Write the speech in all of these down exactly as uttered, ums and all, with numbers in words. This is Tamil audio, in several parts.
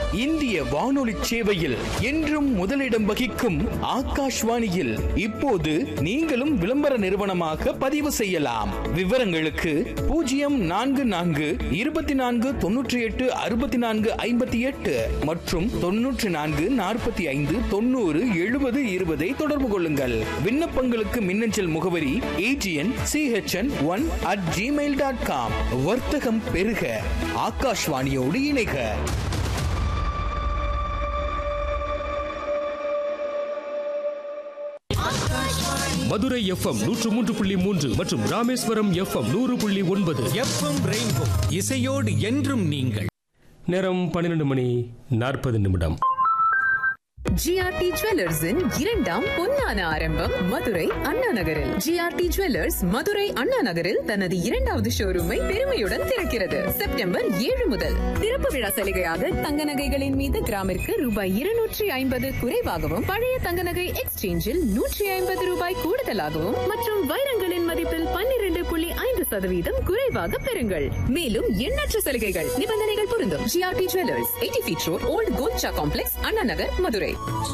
இந்திய வானொலி சேவையில் என்றும் முதலிடம் வகிக்கும் ஆகாஷ்வாணியில் இப்போது நீங்களும் விளம்பர நிறுவனமாக பதிவு செய்யலாம். விவரங்களுக்கு பூஜ்ஜியம் நான்கு நான்கு இருபத்தி நான்கு தொன்னூற்றி எட்டு அறுபத்தி நான்கு ஐம்பத்தி எட்டு மற்றும் தொன்னூற்றி நான்கு நாற்பத்தி ஐந்து தொண்ணூறு எழுபது இருபதை தொடர்பு கொள்ளுங்கள். விண்ணப்பங்களுக்கு மின்னஞ்சல் முகவரி AGN CHN one at Gmail dot com. வர்த்தகம் பெருக, ஆகாஷ்வாணியோடு இணைக. மதுரை எஃப்எம் நூற்று மூன்று புள்ளி மூன்று மற்றும் ராமேஸ்வரம் எஃப்எம் நூறு புள்ளி ஒன்பது. எஃப்எம் ரெயின்போ இசையோடு என்றும் நீங்கள். நேரம் பன்னிரண்டு மணி நாற்பது நிமிடம். ஜிஆர்டி ஜுவல்லர்ஸின் இரண்டாம் பொன்னான ஆரம்பம் மதுரை அண்ணா நகரில். ஜிஆர்டி ஜுவல்லர்ஸ் மதுரை அண்ணா நகரில் தனது இரண்டாவது ஷோரூமை பெருமையுடன் திறக்கிறது. செப்டம்பர் ஏழு முதல் திறப்பு விழா சலுகையாக தங்க நகைகளின் மீது கிராமிற்கு ரூபாய் இருநூற்றி ஐம்பது குறைவாகவும், பழைய தங்க நகை எக்ஸ்சேஞ்சில் நூற்றி ஐம்பது ரூபாய் கூடுதலாகவும் மற்றும் வைரங்களின் மதிப்பில் பன்னிரண்டு புள்ளி ஐந்து சதவீதம் குறைவாக பெறுங்கள். மேலும் எண்ணற்ற சலுகைகள், நிபந்தனைகள் பொருந்தும். GRT jewellers, eighty feet road, volt கோல்ட்ஷா complex, Anna Nagar, Madurai.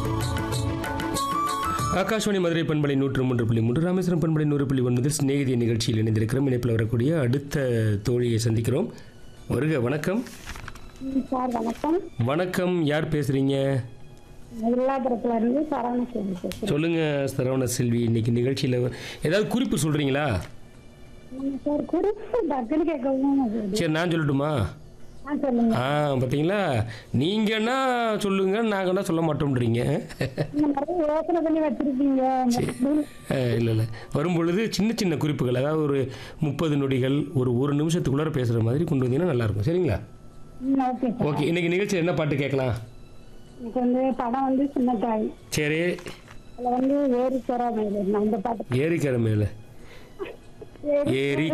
Akashvani Madurai பண்பலை நூற்று மூன்று புள்ளி மூன்று, ராமேஸ்வரம் பண்பலை நூறு புள்ளி ஒன்பதில் சிநேகிதிய நிகழ்ச்சியில் இணைந்திருக்கிறோம். இணைப்பில் வரக்கூடிய அடுத்த தோழியை சந்திக்கிறோம். வருக. வணக்கம். சார் வணக்கம். வணக்கம். யார் பேசுறீங்க? வில்லாபுரத்துல இருந்து சரவண செல்வி பேசுறேன். சொல்லுங்க சரவண செல்வி, இன்னைக்கு நிகழ்ச்சியில் ஏதாவது குறிப்பு சொல்றீங்களா? சார் குறிப்பு டக்குனு கேட்கவும். சரி, நான் சொல்லட்டுமா? சொல்லுங்க. ஆ, பார்த்தீங்களா, நீங்கன்னா சொல்லுங்க, நாங்கன்னா சொல்ல மாட்டோம்ன்றீங்க. யோசனை பண்ணி வச்சிருக்கீங்க. இல்லை இல்லை வரும் பொழுது சின்ன சின்ன குறிப்புகள், அதாவது ஒரு முப்பது நொடிகள், ஒரு ஒரு நிமிஷத்துக்குள்ளார பேசுகிற மாதிரி கொண்டு வந்தீங்கன்னா நல்லாயிருக்கும். சரிங்களா? ஓகே. இன்னைக்கு நிகழ்ச்சியில் என்ன பாட்டு கேட்கலாம்? எனக்கு வந்து படம் வந்து சின்ன தாய். சரி. அதில் வந்து ஏரிக்கரை மேலே அந்த பாட்டு. ஏரிக்கரை மேலே ஏரி